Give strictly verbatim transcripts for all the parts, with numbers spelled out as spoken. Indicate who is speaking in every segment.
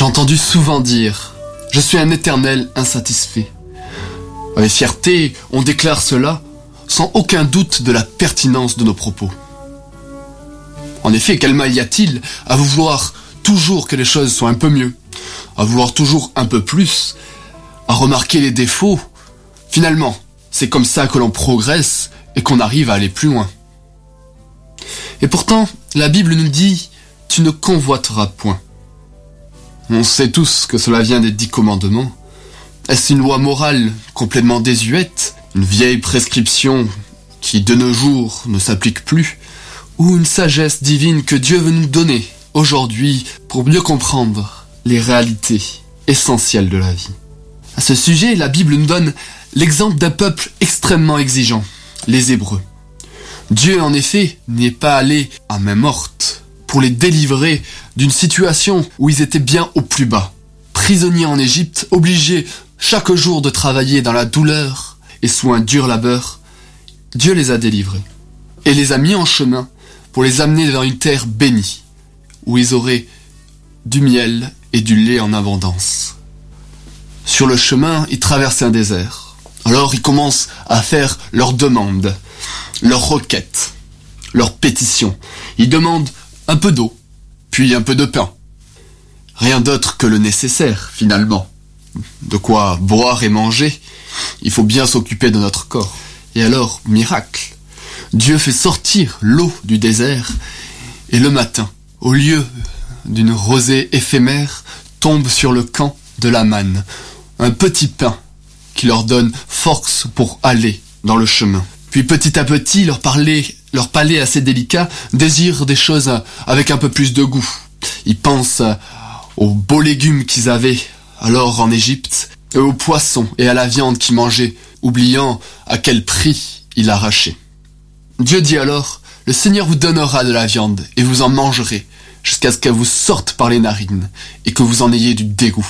Speaker 1: entendu souvent dire « Je suis un éternel insatisfait ». Avec fierté, on déclare cela sans aucun doute de la pertinence de nos propos. En effet, quel mal y a-t-il à vouloir toujours que les choses soient un peu mieux, à vouloir toujours un peu plus, à remarquer les défauts? Finalement, c'est comme ça que l'on progresse et qu'on arrive à aller plus loin. Et pourtant, la Bible nous dit « Tu ne convoiteras point ». On sait tous que cela vient des dix commandements. Est-ce une loi morale complètement désuète, une vieille prescription qui de nos jours ne s'applique plus, ou une sagesse divine que Dieu veut nous donner aujourd'hui pour mieux comprendre les réalités essentielles de la vie? À ce sujet, la Bible nous donne l'exemple d'un peuple extrêmement exigeant, les Hébreux. Dieu, en effet, n'est pas allé à main morte pour les délivrer d'une situation où ils étaient bien au plus bas. Prisonniers en Égypte, obligés chaque jour de travailler dans la douleur et sous un dur labeur, Dieu les a délivrés et les a mis en chemin pour les amener vers une terre bénie, où ils auraient du miel et du lait en abondance. Sur le chemin, ils traversent un désert. Alors ils commencent à faire leurs demandes, leurs requêtes, leurs pétitions. Ils demandent un peu d'eau, puis un peu de pain. Rien d'autre que le nécessaire, finalement. De quoi boire et manger. Il faut bien s'occuper de notre corps. Et alors, miracle, Dieu fait sortir l'eau du désert, et le matin, au lieu d'une rosée éphémère, tombe sur le camp de la manne, un petit pain qui leur donne force pour aller dans le chemin. Puis petit à petit, leur, parler, leur palais assez délicat désire des choses avec un peu plus de goût. Ils pensent aux beaux légumes qu'ils avaient alors en Égypte, et aux poissons et à la viande qu'ils mangeaient, oubliant à quel prix ils l'arrachaient. Dieu dit alors, le Seigneur vous donnera de la viande, et vous en mangerez, jusqu'à ce qu'elle vous sorte par les narines, et que vous en ayez du dégoût.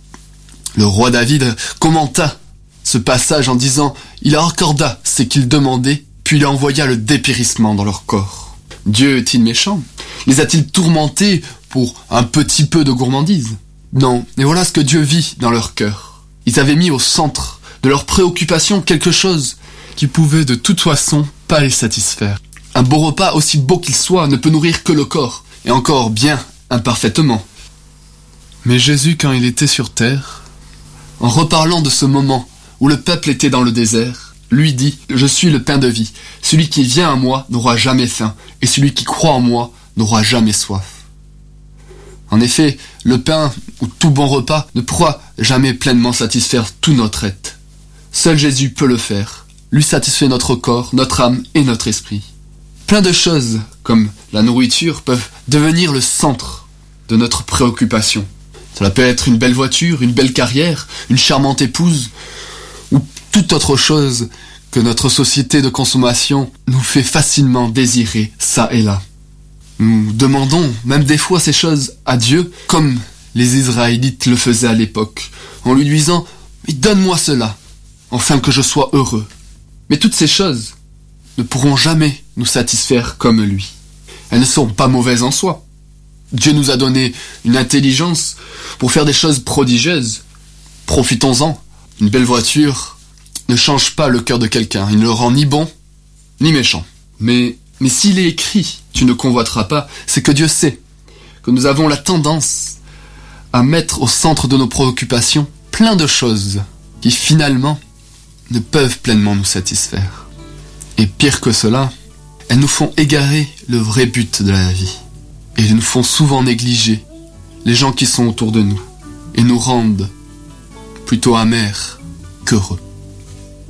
Speaker 1: Le roi David commenta ce passage en disant, il accorda ce qu'ils demandaient, puis il envoya le dépérissement dans leur corps. Dieu est-il méchant? Les a-t-il tourmentés pour un petit peu de gourmandise? Non, et voilà ce que Dieu vit dans leur cœur. Ils avaient mis au centre de leurs préoccupations quelque chose qui pouvait de toute façon pas les satisfaire. Un beau repas, aussi beau qu'il soit, ne peut nourrir que le corps, et encore bien imparfaitement. Mais Jésus, quand il était sur terre, en reparlant de ce moment où le peuple était dans le désert, lui dit « Je suis le pain de vie. Celui qui vient à moi n'aura jamais faim, et celui qui croit en moi n'aura jamais soif. » En effet, le pain ou tout bon repas ne pourra jamais pleinement satisfaire tout notre être. Seul Jésus peut le faire. Lui satisfait notre corps, notre âme et notre esprit. Plein de choses, comme la nourriture, peuvent devenir le centre de notre préoccupation. Cela peut être une belle voiture, une belle carrière, une charmante épouse, ou toute autre chose que notre société de consommation nous fait facilement désirer ça et là. Nous demandons même des fois ces choses à Dieu, comme les Israélites le faisaient à l'époque, en lui disant « Mais donne-moi cela, afin que je sois heureux. » Mais toutes ces choses ne pourront jamais nous satisfaire comme lui. Elles ne sont pas mauvaises en soi. Dieu nous a donné une intelligence pour faire des choses prodigieuses. Profitons-en. Une belle voiture ne change pas le cœur de quelqu'un. Il ne le rend ni bon, ni méchant. Mais, mais s'il est écrit « Tu ne convoiteras pas », c'est que Dieu sait que nous avons la tendance à mettre au centre de nos préoccupations plein de choses qui finalement ne peuvent pleinement nous satisfaire. Et pire que cela, elles nous font égarer le vrai but de la vie. Et nous font souvent négliger les gens qui sont autour de nous et nous rendent plutôt amers qu'heureux.